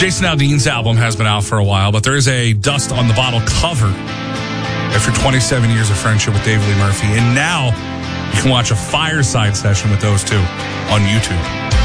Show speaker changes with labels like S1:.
S1: Jason Aldean's album has been out for a while, but there is a Dust on the Bottle cover after 27 years of friendship with David Lee Murphy. And now you can watch a fireside session with those two on YouTube.